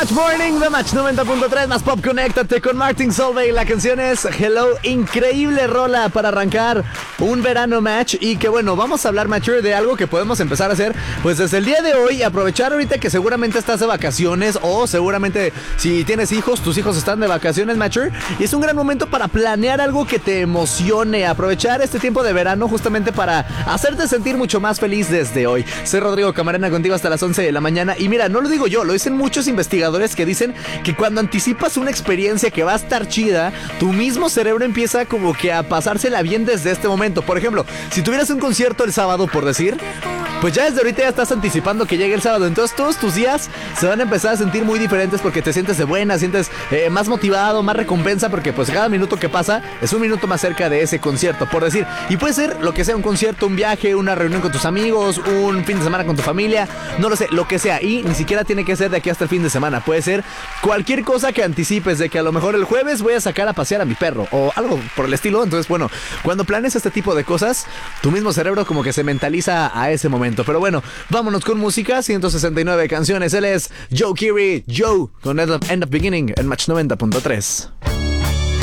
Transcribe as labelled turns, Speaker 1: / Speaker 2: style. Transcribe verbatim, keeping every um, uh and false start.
Speaker 1: Match Morning de Match noventa punto tres, más pop, conéctate con Martin Solveig. La canción es Hello, increíble rola para arrancar un verano match. Y que bueno, vamos a hablar, Matcher, de algo que podemos empezar a hacer pues desde el día de hoy. Aprovechar ahorita que seguramente estás de vacaciones, o seguramente si tienes hijos, tus hijos están de vacaciones, Matcher, y es un gran momento para planear algo que te emocione. Aprovechar este tiempo de verano justamente para hacerte sentir mucho más feliz desde hoy. Soy Rodrigo Camarena, contigo hasta las once de la mañana. Y mira, no lo digo yo, lo dicen muchos investigadores que dicen que cuando anticipas una experiencia que va a estar chida, tu mismo cerebro empieza como que a pasársela bien desde este momento. Por ejemplo, si tuvieras un concierto el sábado, por decir, pues ya desde ahorita ya estás anticipando que llegue el sábado. Entonces todos tus días se van a empezar a sentir muy diferentes porque te sientes de buena, sientes eh, más motivado, más recompensa, porque pues cada minuto que pasa es un minuto más cerca de ese concierto, por decir. Y puede ser lo que sea, un concierto, un viaje, una reunión con tus amigos, un fin de semana con tu familia, no lo sé, lo que sea. Y ni siquiera tiene que ser de aquí hasta el fin de semana. Puede ser cualquier cosa que anticipes, de que a lo mejor el jueves voy a sacar a pasear a mi perro o algo por el estilo. Entonces, bueno, cuando planees este tipo de cosas, tu mismo cerebro como que se mentaliza a ese momento. Pero bueno, vámonos con música. ciento sesenta y nueve canciones. Él es Joe Keery, Joe, con End of, End of Beginning en Match noventa punto tres.